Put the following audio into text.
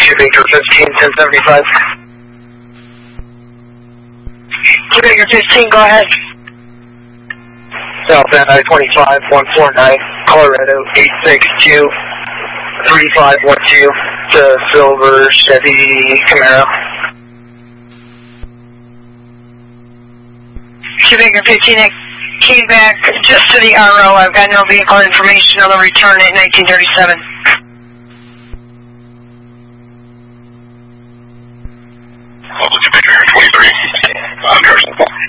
Baker 15, 1075. Baker 15, go ahead. South End I-25, 149, Colorado 862, 3512, to Silver Chevy Camaro. Baker 15, I came back just to the RO. I've got no vehicle information on the return at 1937. Baker 23,